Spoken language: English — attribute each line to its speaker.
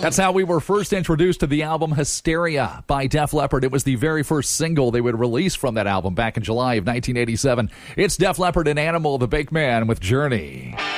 Speaker 1: That's how we were first introduced to the album Hysteria by Def Leppard. It was the very first single they would release from that album back in July of 1987. It's Def Leppard and Animal the Big Man with Journey.